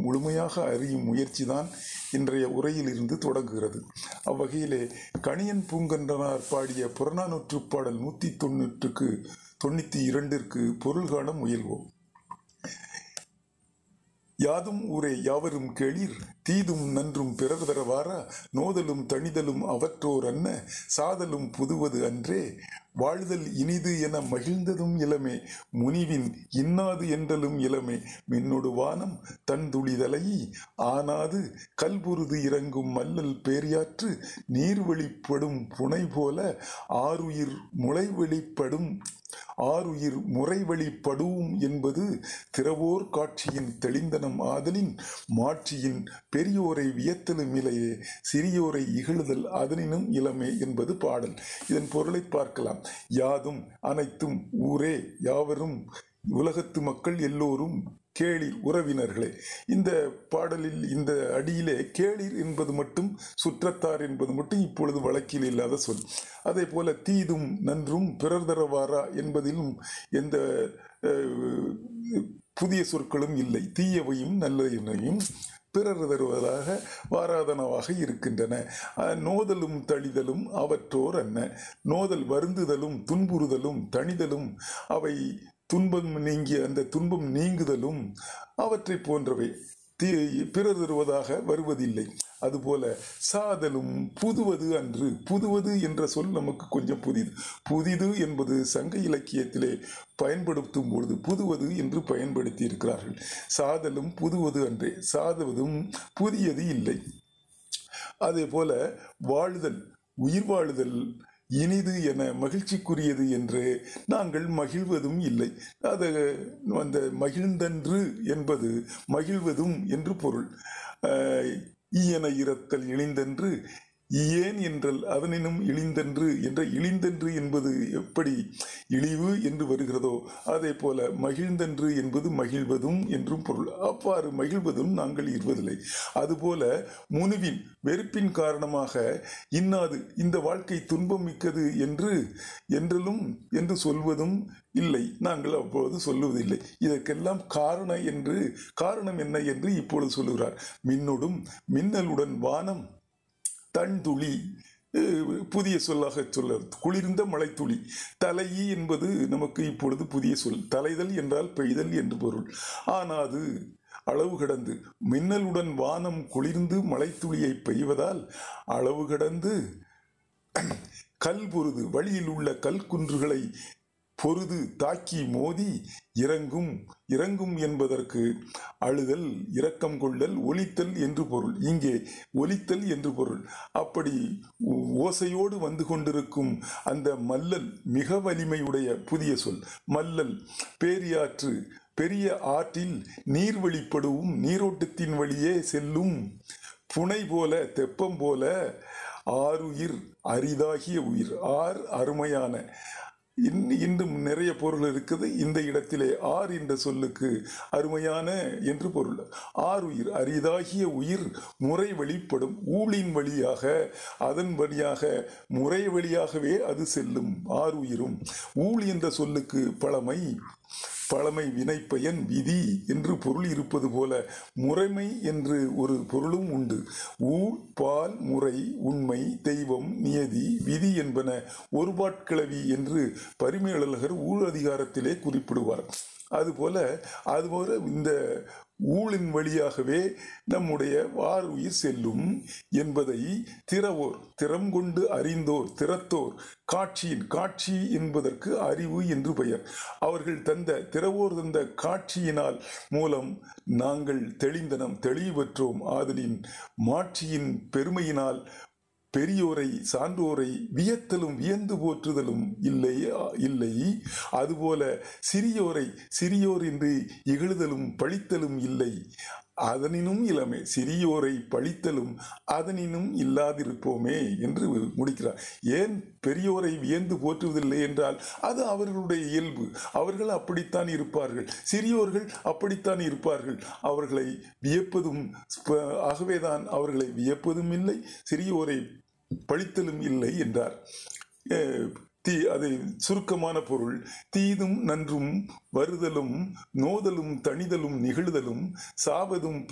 முழுமையாக அறியும் முயற்சிதான் இன்றைய உரையிலிருந்து தொடங்குகிறது. அவ்வகையிலே கணியன் பூங்கன்றனார் பாடிய புறநானூற்றுப் பாடல் 192ற்கு பொருள் காண முயல்வோம். யாதும் ஊரே யாவரும் கேளீர், தீதும் நன்றும் பிறர் தரவாரா, நோதலும் தணிதலும் அவற்றோர் அன்ன, சாதலும் புதுவது அன்றே, வாழ்தல் இனிது என மகிழ்ந்ததும் இளமே, முனிவின் இன்னாது என்றலும் இளமே, மின்னொடு வானம் தன் துளிதலையி ஆனாது கல்புருது இறங்கும் மல்லல் பேரியாற்று நீர் வெளிப்படும் புனை போல ஆருயிர் முறை வெளிப்படும் என்பது திறவோர் காட்சியின் தெளிந்தனம் ஆதலின், மாட்சியின் பெரியோரை வியத்தலும் இலையே, சிறியோரை இகழுதல் அதனினும் இளமே என்பது பாடல். இதன் பொருளை பார்க்கலாம். யாதும் அனைத்தும், ஊரே யாவரும், உலகத்து மக்கள் எல்லோரும், கேளீர் உறவினர்களே. இந்த பாடலில் இந்த அடியிலே கேளீர் என்பது மட்டும், சுற்றத்தார் என்பது மட்டும் இப்பொழுது வழக்கில் இல்லாத சொல். அதே போல தீதும் நன்றும் பிறர் தரவாரா என்பதிலும் எந்த புதிய சொற்களும் இல்லை. தீயவையும் நல்லவையும் பிறர் தருவதாக வாராதனவாக இருக்கின்றன. நோதலும் தணிதலும் அவற்றோர் அன்ன. நோதல் வருந்துதலும் துன்புறுதலும், தணிதலும் அவை துன்பம் நீங்கிய அந்த துன்பம் நீங்குதலும் அவற்றை போன்றவை பிறர் தருவதாக வருவதில்லை. அதுபோல சாதலும் புதுவது அன்று. புதுவது என்ற சொல் நமக்கு கொஞ்சம் புதிது என்பது சங்க இலக்கியத்திலே பயன்படுத்தும் பொழுது புதுவது என்று பயன்படுத்தி இருக்கிறார்கள். சாதலும் புதுவது அன்றே, சாதுவதும் புதியது இல்லை. அதே போல வாழ்தல், உயிர் வாழுதல் இனிது என மகிழ்ச்சிக்குரியது என்று நாங்கள் மகிழ்வதும் இல்லை. அந்த மகிழ்ந்தன்று என்பது மகிழ்வதும் என்று பொருள். ஈயன இரத்தல் இழிந்தன்று, ஏன் என்றல் அதனினும் இழிந்தன்று என்ற இழிந்தன்று என்பது எப்படி இழிவு என்று வருகிறதோ அதே போல மகிழ்ந்தன்று என்பது மகிழ்வதும் என்றும் பொருள். அவ்வாறு மகிழ்வதும் நாங்கள் இருவதில்லை. அதுபோல முனிவின் வெறுப்பின் காரணமாக இன்னாது, இந்த வாழ்க்கை துன்பம் மிக்கது என்று சொல்வதும் இல்லை. நாங்கள் அப்பொழுது சொல்லுவதில்லை. இதற்கெல்லாம் காரணம் என்ன என்று இப்பொழுது சொல்லுகிறார். மின்னொடும் மின்னலுடன் வானம் தன் துளி, புதிய சொல்லாக சொல்ல குளிர்ந்த மழைத்துளி. தலையி என்பது நமக்கு இப்பொழுது புதிய சொல். தலைதல் என்றால் பெய்தல் என்று பொருள். ஆனாது அளவு கடந்து, மின்னலுடன் வானம் குளிர்ந்து மழைத்துளியை பெய்வதால் அளவு கடந்து கல் பொருது, வழியில் உள்ள கல் குன்றுகளை பொருது தாக்கி மோதி இறங்கும் என்பதற்கு அழுதல், இரக்கம் கொள்ளல், ஒலித்தல் என்று பொருள். இங்கே ஒலித்தல் என்று பொருள். அப்படி ஓசையோடு வந்து கொண்டிருக்கும் அந்த மல்லல் மிக வலிமையுடைய புதிய சொல். மல்லல் பேரியாற்று, பெரிய ஆற்றில் நீர் வெளிப்படும், நீரோட்டத்தின் வழியே செல்லும் புனை போல, தெப்பம் போல, ஆருயிர் அரிதாகிய உயிர். அருமையான, இன்னும் நிறைய பொருள் இருக்குது. இந்த இடத்திலே ஆர் என்ற சொல்லுக்கு அருமையான என்று பொருள். ஆருயிர் அரிதாகிய உயிர் முறை வெளிப்படும். ஊழின் வழியாக, அதன் வழியாக, முறை வழியாகவே அது செல்லும். ஆருயிரும். ஊழ் என்ற சொல்லுக்கு பழமை வினைப்பயன் விதி என்று பொருள் இருப்பது போல முறைமை என்று ஒரு பொருளும் உண்டு. ஊழ், பால், முறை, உண்மை, தெய்வம், நியதி, விதி என்பன ஒருபாட்கிளவி என்று பரிமேலழகர் ஊழ் அதிகாரத்திலே குறிப்பிடுவார். அதுபோல இந்த ஊழின் வழியாகவே நம்முடைய வாருயிர் செல்லும் என்பதை திறவோர், திறம் கொண்டு அறிந்தோர், திறத்தோர், காட்சி என்பதற்கு அறிவு என்று பெயர். அவர்கள் திறவோர் தந்த காட்சியினால் மூலம் நாங்கள் தெளிவு பெற்றோம். ஆதலின் மாட்சியின் பெருமையினால் பெரியோரை, சான்றோரை வியத்தலும் வியந்து போற்றுதலும் இல்லை. அதுபோல சிறியோர் என்று இகழுதலும் பழித்தலும் இல்லை. அதனினும் இளமே. சிறியோரை பழித்தலும் அதனினும் இல்லாதிருப்போமே என்று முடிக்கிறார். ஏன் பெரியோரை வியந்து போற்றுவதில்லை என்றால் அது அவர்களுடைய இயல்பு. அவர்கள் அப்படித்தான் இருப்பார்கள். சிறியோர்கள் அப்படித்தான் இருப்பார்கள். அவர்களை வியப்பதும் ஆகவேதான் அவர்களை வியப்பதும் இல்லை, சிறியோரை பழித்தலும் இல்லை என்றார். அது சுருக்கமான பொருள். தீதும் நன்றும் வருதலும், நோதலும் தணிதலும் நிகழ்தலும், சாவதும்